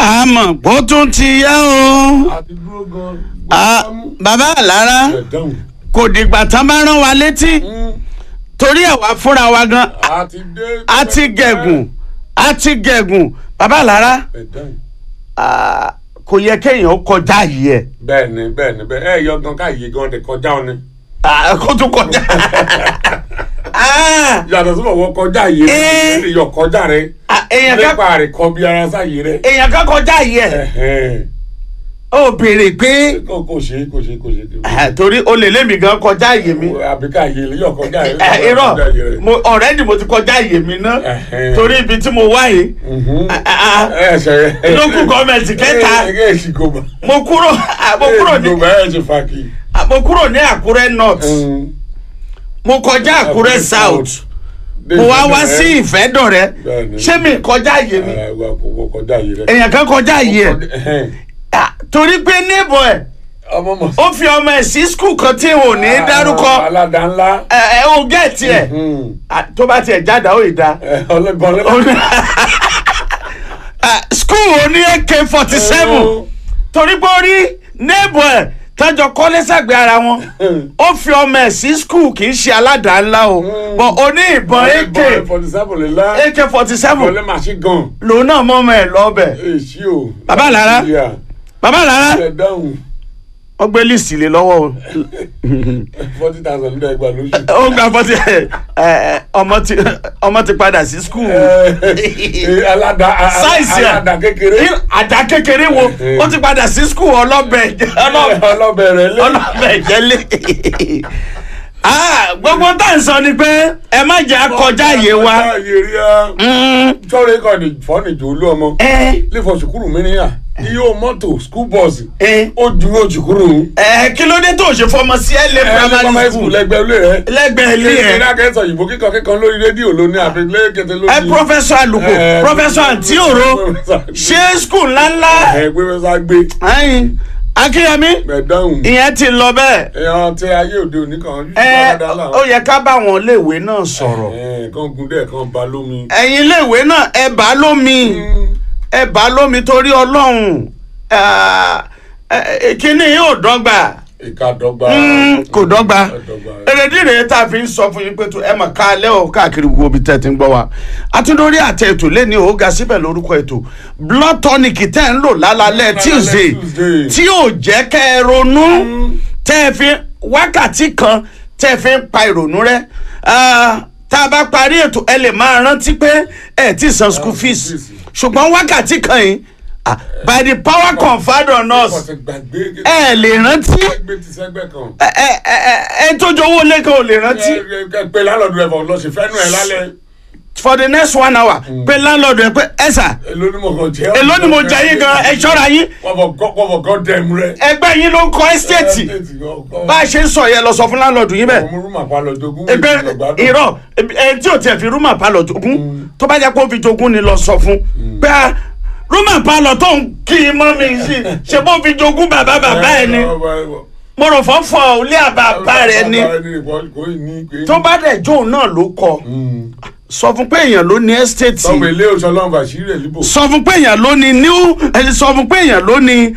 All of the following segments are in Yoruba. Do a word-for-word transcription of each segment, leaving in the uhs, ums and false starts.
àmọ́ bó tún ti yá o. àti dúró gan. Ah, bàbá Àlárá kò dìgbà tán bá rán wa létí torí ẹ̀ wá fúnra wa gan àti dé. a ti gẹ̀gùn a ti gẹ̀gùn bàbá Àlárá ah, kò yẹ kéèyàn ó kọjá yìí ẹ̀. bẹ́ẹ̀ni bẹ́ẹ̀ni bẹ́ẹ̀ ẹ yọ gan káyé gan de kọjá ọ ni. Ah, kó tún kọjá. Ah, yàtọ̀ sọ́mọ̀ wọ́n kọjá yìí Eh. rẹ̀ yọ kọjá rẹ̀ ah, èèyàn ká nípa rẹ̀ kọ bí ara sáyé rẹ̀. èèyàn ká kọjá yìí ẹ̀ ó béèrè pé kò kò ṣe kò ṣe kò ṣe. ah, torí o lè lémi gan kọjá yìí mi. àbí káyé rẹ̀ yọ kọjá rẹ̀. Eh, irọ́ mo already mo ti kọjá yìí mi ná torí ibi tí mo wá yìí ah, ah, ẹ ṣe. local government kẹta ẹ ẹ ṣì kò bá. mo kúrò ah, mo kúrò ní ẹ ẹ ṣe fa kì. ah, mo kúrò ní Àkúrẹ́ north mo kọjá Àkúrẹ́ south mo wá wá sí Ìfẹ́dọ̀rẹ́ ṣé mi kọjá yìí mi kọjá yìí rẹ̀. èèyàn kan kọjá yìí ẹ̀ ah, torí pé níbo ẹ̀ ọmọ mọ̀. ó fi ọmọ ẹ̀ sí skul kan tí ò ní dárúkọ aládàá ńlá. ẹ ẹ ó gẹ̀ẹ́tì ẹ̀ ah, tó bá tiẹ̀ jáde ó ì da ọlẹ́gbọ̀n lẹ́gbọ̀n. skul oní A K forty seven torí pé ó rí níbo ẹ̀ tọ́jọ́ kọ́lé sẹ́gbẹ̀ẹ́ ara wọn ó fi ọmọ ẹ̀ sí skul kì í ṣe aládàá ńlá o bọ̀ oní ìbọn A K forty seven lè la. A K forty seven ọlẹ́ màá ṣe gan. lòun náà mọ́ ọmọ ẹ̀ lọ́bẹ̀. èsì o. Bàbá Àlárá. Bàbá Àlárá ẹ dáhùn. wọ́n gbé líìsì lé lọ́wọ́ o forty thousand ló ẹgbàá lóṣù. ó gba fọ́tí ọmọ ti ọmọ ti padà sí skul aládàá sáìsì ẹ̀ aládàá kékeré. àdá kékeré wo ó ti padà sí skul ọlọ́bẹ̀ ọlọ́bẹ̀ rẹ̀ lé. ọlọ́bẹ̀ jẹ́lé. Ah, gbogbo tá à ń sọ ni pé ẹ má jẹ́ akọjá yé wa. sọ́ọ́rẹ́ kan ní fọ́ọ̀nì jò lú ọmọ. lè fọ sùkúrù mi níyà iye o mọ́tò school bus ó dúró sùkúrù. ẹ kí ló dé tó ṣe fọmọ sí ẹ lé primary school lẹ́gbẹ̀ẹ́ ilé rẹ. lẹ́gbẹ̀ẹ́ ilé ẹ. kí ni akẹ́sọ̀ òyìnbó kíkan kíkan lórí rédíò lóní àfi lẹ́kẹ̀tẹ̀ lórí. ẹ professor Aluko professor Àǹtí Òro ṣé school ńláńlá. ẹ gbé fẹsẹ̀ gbé. Akínyẹmí mẹ̀dáhùn. ìyẹn ti lọ bẹ́ẹ̀. ẹ̀yàn tẹ ayé òde òní kan. ẹ ó yẹ ká bá àwọn iléèwé náà sọ̀rọ̀. ẹ kàn gun dẹ́ kàn ba lómi. ẹ̀yin iléèwé náà ẹ bá lómi ẹ bá lómi torí Ọlọ́run kíní yóò dọ́gba. ìka dọ́gba. kò dọ́gba èrèdí rèé tá a fi ń sọ fún yín pé tó ẹ mọ̀ ká alẹ́ ò káàkiri gbogbo ibi tẹ́ ti ń gbọ́ wa àtúndórí àtẹ ètò lẹ́ni ò ga síbẹ̀ lórúkọ ètò blood tonic tẹ́ ń lò lálálẹ́ Tuesday tí ò jẹ́ kẹ́ ẹ ronú tẹ́ ẹ fi wákàtí kan tẹ́ ẹ fi ń pa ìrònú rẹ́ tá a bá parí ètò ẹ lè máa rántí pé ẹ ti san school fees ṣùgbọ́n wákàtí kan yìí Ah, by the power conferred on us ẹ lè rántí ẹ ẹ ẹ tó jowó lẹ́kọ̀ọ́ lè rántí. pé lálọ́dún ẹ̀fọ́ lọ sí fẹ́nu ẹ̀ lálẹ́. for the next one hour pé landlord ẹ pé ẹ sà èló ni mo kàn jẹ́ èló ni mo jẹ yín gan ẹ ṣọ́ra yín. wọ́n fọ gọ́ dẹ̀m rẹ. ẹgbẹ́ yín ló ń kọ́ ẹ́stéètì bá a ṣe ń sọ yẹn lọ sọ fún landlord yín bẹ́ẹ̀. ọmọ rúmà pa lọ jogún. ẹgbẹ́ irọ́ ẹ tí ò tiẹ̀ fi rúmà pa lọ jogún tó bá jẹ́ kó fi jogún ni lọ sọ fún pé rúmà palọ̀ tó ń kí i mọ́ mi sí ṣe bó fi jogún bàbá bàbá ẹ ni mo rò fọ́ fọ́ ọ lé àbàbà rẹ ni tó bá dẹ̀ jóun náà ló kọ sọ fún pé èèyàn ló ní estate sọ fún ilé oṣù ọlọ́run bàṣírí ẹ̀ líbò sọ fún pé èèyàn ló ní new sọ fún pé èèyàn ló ní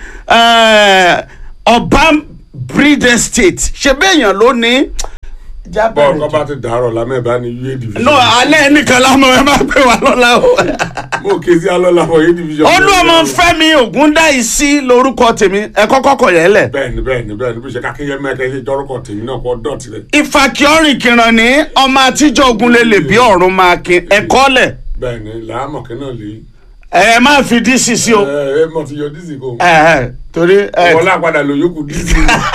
Urban Breed Estate ṣe bẹ́ẹ̀ èèyàn ló ní. bọ́ọ̀ kọ́ bá ti dàárọ̀ lámẹ́bá ní U A division. no alẹ́ nìkan lámọ̀ ẹ máa pè wá lọ́la o. mo ké sí alọ́la for U A division. Olúọmọ Fẹ́mi Ògúndáìsí lórúkọ tèmi ẹ kọ́kọ́ kọ yẹn lẹ̀. bẹ́ẹ̀ni bẹ́ẹ̀ni bẹ́ẹ̀ni bí ṣe kákéyẹ mẹ́kẹ́ ṣe jọ́rọ́kọ tèmi náà kọ́ dọ̀tí rẹ̀. Ìfàkíọ́rìn kìràn ní ọmọ àtijọ́ Ògúnlélè bí ọ̀run máa kin ẹ̀kọ́ lẹ̀. bẹ́ẹ̀ni làámọ̀kẹ́ náà lè. ẹ má fi díìsì sí o. ẹ ẹ mọ̀ ti yọ díìsì kò. ẹ ẹ torí. wọlé àpàdà lò yókù díìsì.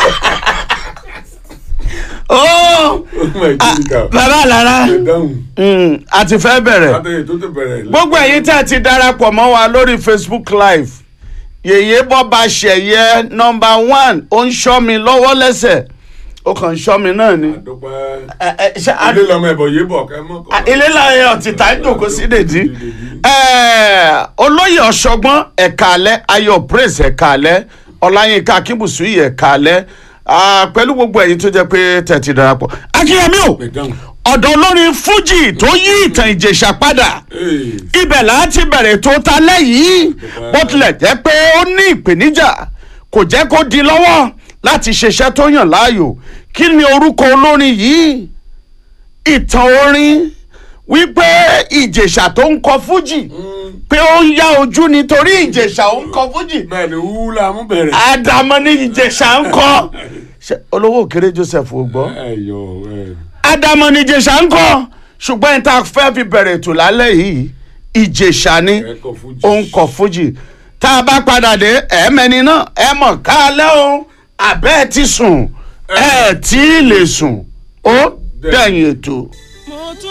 Oh, bàbá Àlárá a ti fẹ́ bẹ̀rẹ̀ gbogbo ẹ̀yin tí a ti darapọ̀ mọ́ wa lórí Facebook live yèyé bọ́ba ṣẹ̀yẹ nọmba one ó ń ṣọ́ mi lọ́wọ́ lẹ́sẹ̀ ó kàn ń ṣọ́ mi náà ni. ilé lọmọ ẹ̀bọ̀ yé bọ̀ kẹ́ mọ́ kọ́. ilé láyé ọ̀tí tá ń jòkó sí dèdí. olóyè ọ̀ṣọ́gbọ́n ẹ̀ka alẹ́ ayọ̀ praise ẹ̀ka alẹ́ ọláyínká akínbùsùyì ẹ̀ka alẹ́ pẹ̀lú gbogbo ẹ̀yin tó jẹ́ pé tẹ̀tí darapọ̀. Akínyẹmí o ọ̀dọ̀ olórin fújì tó yí ìtàn ìjẹ̀ṣà padà ibẹ̀ láti bẹ̀rẹ̀ tó ta lẹ́yìn bó tilẹ̀ jẹ́ pé ó ní ìpèníjà kò jẹ́ kó di lọ́wọ́ láti ṣiṣẹ́ tó yàn láàyò. Kí ni orúkọ olórin yìí? Ìtàn orin wípé ìjẹ̀ṣà tó ń kọ fújì pé ó ń yá ojú nítorí ìjẹ̀ṣà ó ń kọ fújì. bẹ́ẹ̀ni wúlà mú bẹ̀rẹ̀. Àdàmọ̀ ni ìjẹ̀ṣà ń kọ. olówó òkèrè Joseph ò gbọ́. Àdàmọ̀ ni ìjẹ̀ṣà ń kọ ṣùgbọ́n ìta fẹ́ fi bẹ̀rẹ̀ ètò lálẹ́ yìí ìjẹ̀ṣà ni ó ń kọ fújì. Tá a bá padà dé ẹ̀ẹ́mẹ́ni náà ẹ mọ̀ káalẹ́ o àbẹ́ẹ̀ ti sùn ẹ̀ tí ì lè sùn ó dẹ̀yìn ètò.